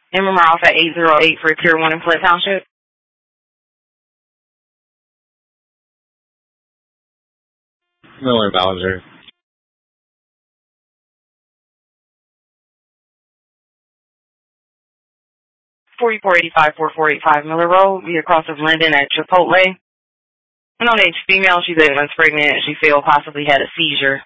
Emma Alpha 808 for Tier 1 in Flint Township. Miller Bowser. 4485-4485 Miller Road, via cross of Linden at Chipotle. Unknown age female, she's 8 months pregnant. She feels possibly had a seizure.